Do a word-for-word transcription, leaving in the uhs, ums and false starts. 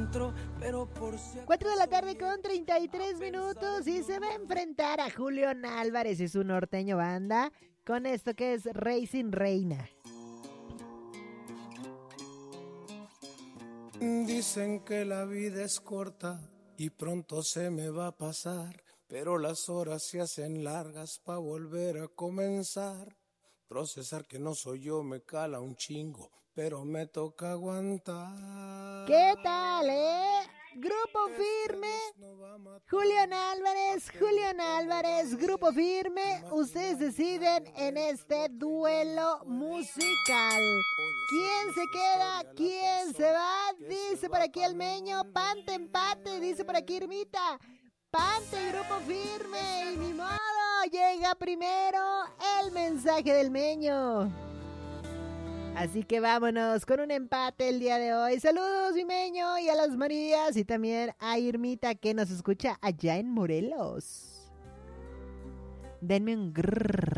encuentro, pero por si cuatro de la tarde con treinta y tres minutos y se va a enfrentar a Julián Álvarez y su norteño banda con esto que es Rey sin Reina. Dicen que la vida es corta y pronto se me va a pasar, pero las horas se hacen largas pa' volver a comenzar. Procesar que no soy yo me cala un chingo, pero me toca aguantar. ¿Qué tal, eh? Grupo Firme, Julián Álvarez, Julián Álvarez, Grupo Firme. Ustedes deciden en este duelo musical. ¿Quién se queda? ¿Quién se va? Dice por aquí el Meño. Pante empate, dice por aquí Irmita. Pante, Grupo Firme. Y ni modo, llega primero el mensaje del Meño. Así que vámonos con un empate el día de hoy. Saludos, mi Meño, y a las Marías, y también a Irmita que nos escucha allá en Morelos. Denme un grrr.